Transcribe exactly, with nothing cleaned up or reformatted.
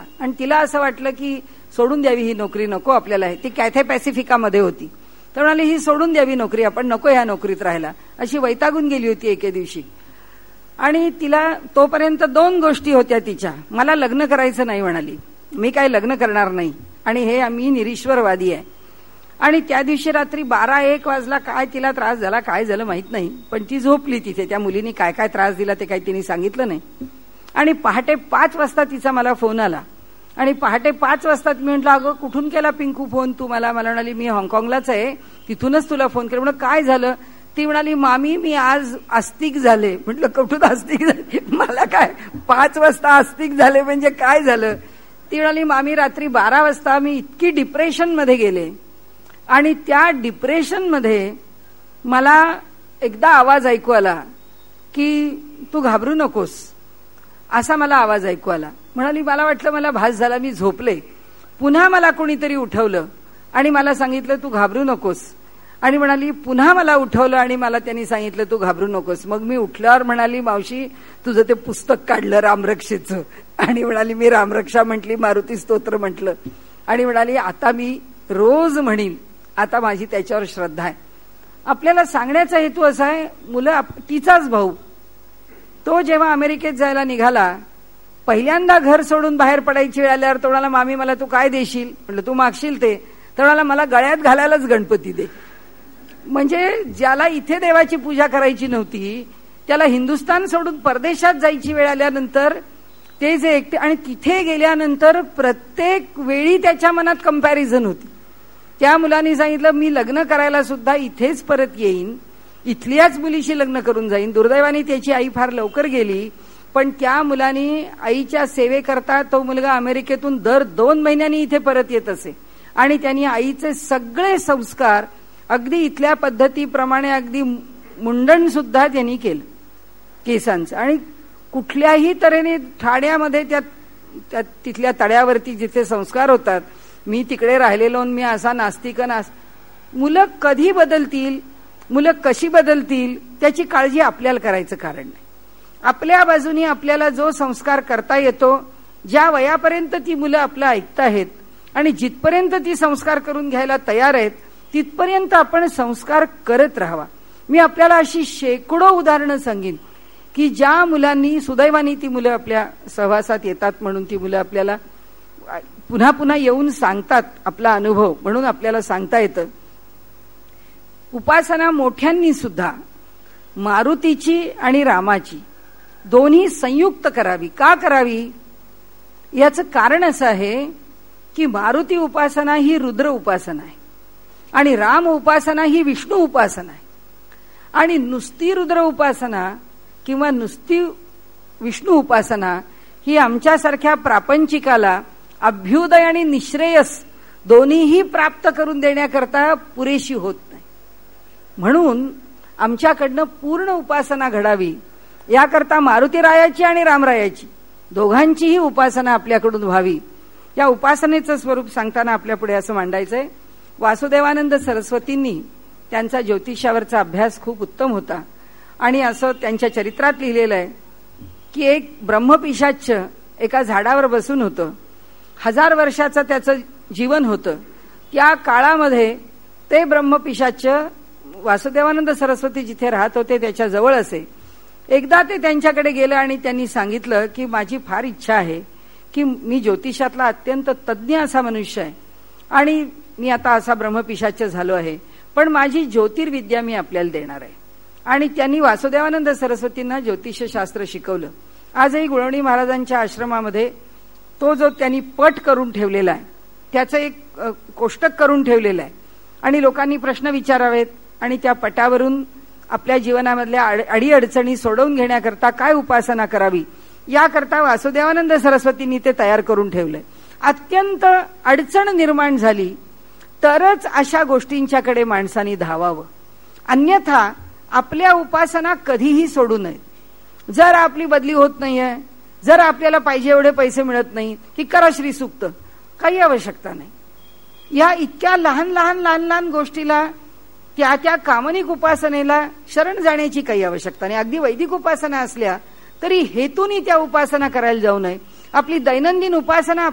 आणि तिला असं वाटलं की सोडून द्यावी ही नोकरी, नको आपल्याला. ती कॅथे पॅसिफिकामध्ये होती. तर म्हणाली ही सोडून द्यावी नोकरी, आपण नको ह्या नोकरीत राहायला, अशी वैतागून गेली होती एके दिवशी. आणि तिला तोपर्यंत दोन गोष्टी होत्या तिच्या. मला लग्न करायचं नाही म्हणाली, मी काय लग्न करणार नाही, आणि हे मी निरीश्वरवादी आहे. आणि त्या दिवशी रात्री बारा एक वाजला, काय तिला त्रास झाला काय झालं माहित नाही, पण ती झोपली तिथे. त्या मुलीने काय काय त्रास दिला ते काही तिने सांगितलं नाही. आणि पहाटे पाच वाजता तिचा मला फोन आला. आणि पहाटे पाच वाजता मी म्हटलं अगं कुठून केला पिंकू फोन तू मला? मला म्हणाली मी हाँगकाँगलाच आहे, तिथूनच तुला फोन केला. म्हणलं काय झालं? ती म्हणाली मामी मी आज आस्तिक झाले. म्हटलं कुठून आस्तिक झाले? मला काय पाच वाजता आस्तिक झाले म्हणजे काय झालं? ती म्हणाली मामी रात्री बारा वाजता मी इतकी डिप्रेशन मध्ये गेले आणि त्या डिप्रेशन मध्ये मला एकदा आवाज ऐकू आला की तू घाबरू नकोस, असा मला आवाज ऐकू आला. म्हणाली मला वाटलं मला भास झाला, मी झोपले. पुन्हा मला कोणीतरी उठवलं आणि मला सांगितलं तू घाबरू नकोस. आणि म्हणाली पुन्हा मला उठवलं आणि मला त्यांनी सांगितलं तू घाबरू नकोस. मग मी उठल्यावर म्हणाली मावशी तुझं ते पुस्तक काढलं रामरक्षेचं. आणि म्हणाली मी रामरक्षा म्हटली, मारुती स्तोत्र म्हटलं. आणि म्हणाली आता मी रोज म्हणीन, आता माझी त्याच्यावर श्रद्धा आहे. आपल्याला सांगण्याचा हेतू असा आहे, मुलं, तिचाच भाऊ तो जेव्हा अमेरिकेत जायला निघाला, पहिल्यांदा घर सोडून बाहेर पडायची वेळ आल्यावर तो म्हणाला मामी मला तू काय देशील? म्हटलं तू मागशील ते. तर म्हणाला मला गळ्यात घालायलाच गणपती दे. म्हणजे ज्याला इथे देवाची पूजा करायची नव्हती त्याला हिंदुस्थान सोडून परदेशात जायची वेळ आल्यानंतर ते जे एकटे, आणि तिथे गेल्यानंतर प्रत्येक वेळी त्याच्या मनात कंपॅरिझन होती. त्या मुलांनी सांगितलं मी लग्न करायला सुद्धा इथेच परत येईन, इथल्याच मुलीशी लग्न करून जाईन. दुर्दैवाने त्याची आई फार लवकर गेली, पण त्या मुलांनी आईच्या सेवेकरता तो मुलगा अमेरिकेतून दर दोन महिन्यांनी इथे परत येत असे. आणि त्यांनी आईचे सगळे संस्कार अगदी इथल्या पद्धतीप्रमाणे अगदी मुंडन सुद्धा त्यांनी केलं केसांचं. आणि कुठल्याही तऱ्हेने ठाण्यामध्ये त्या तिथल्या तळ्यावरती जिथे संस्कार होतात, मी तिकडे राहिलेलो, मी असा नास्तिक नास. मुलं कधी बदलतील, मुलं कशी बदलतील त्याची काळजी आपल्याला करायचं कारण नाही. आपल्या बाजूनी आपल्याला जो संस्कार करता येतो, ज्या वयापर्यंत ती मुलं आपलं ऐकताहेत आणि जिथपर्यंत ती संस्कार करून घ्यायला तयार आहेत तिथपर्यंत आपण संस्कार करत राहावा. मी आपल्याला अशी शेकडो उदाहरणं सांगेन की ज्या मुलांनी, सुदैवानी ती मुलं आपल्या सहवासात येतात म्हणून ती मुलं आपल्याला पुन्हा पुन्हा येऊन सांगतात आपला अनुभव, म्हणून आपल्याला सांगता येतं. उपासना मोठ्यांनी सुद्धा मारुतीची आणि रामाची दोन्ही संयुक्त करावी. का करावी? याचं कारण असं आहे की मारुती उपासना ही रुद्र उपासना आहे आणि राम उपासना ही विष्णू उपासना आहे. आणि नुसती रुद्र उपासना किंवा नुसती विष्णू उपासना ही आमच्यासारख्या प्रापंचिकाला अभ्युदय आणि निश्रेयस दोन्हीही प्राप्त करून देण्याकरता पुरेशी होत नाही. म्हणून आमच्याकडनं पूर्ण उपासना घडावी याकरता मारुतीरायाची आणि रामरायाची दोघांचीही उपासना आपल्याकडून व्हावी. या उपासनेचं स्वरूप सांगताना आपल्या पुढे असं मांडायचंय. वासुदेवानंद सरस्वतींनी त्यांचा ज्योतिषावरचा अभ्यास खूप उत्तम होता आणि असं त्यांच्या चरित्रात लिहिलेलं आहे की एक ब्रह्मपिशाच एका झाडावर बसून होतं. हजार वर्षाचं त्याचं जीवन होतं. त्या काळामध्ये ते ब्रह्मपिशाच वासुदेवानंद सरस्वती जिथे राहत होते त्याच्या जवळ असे. एकदा ते त्यांच्याकडे गेलं आणि त्यांनी सांगितलं की माझी फार इच्छा आहे की मी ज्योतिषातला अत्यंत तज्ज्ञ असा मनुष्य आहे आणि मी आता असा ब्रह्मपिशाच झालो आहे, पण माझी ज्योतिर्विद्या मी आपल्याला देणार आहे. आणि त्यांनी वासुदेवानंद सरस्वतींना ज्योतिषशास्त्र शिकवलं. आजही गुळवणी महाराजांच्या आश्रमामध्ये तो जो त्यांनी पट करून ठेवलेला आहे त्याचं एक कोष्टक करून ठेवलेलं आहे आणि लोकांनी प्रश्न विचारावेत आणि त्या पटावरून आपल्या जीवनामधल्या अडीअडचणी सोडवून घेण्याकरता काय उपासना करावी याकरता वासुदेवानंद सरस्वतींनी ते तयार करून ठेवलंय. अत्यंत अडचण निर्माण झाली तरच अशा गोष्टींच्याकडे माणसांनी धावावं, अन्यथा आपल्या उपासना कधीही सोडू नये. जर आपली बदली होत नाहीये, जर आपल्याला पाहिजे एवढे पैसे मिळत नाही की करा श्री सूक्त, काही आवश्यकता नाही. या इतक्या लहान लहान लहान लहान गोष्टीला, त्या त्या कामनिक उपासनेला शरण जाण्याची काही आवश्यकता नाही. अगदी वैदिक उपासना असल्या तरी हेतूनी त्या उपासना करायला जाऊ नये. आपली दैनंदिन उपासना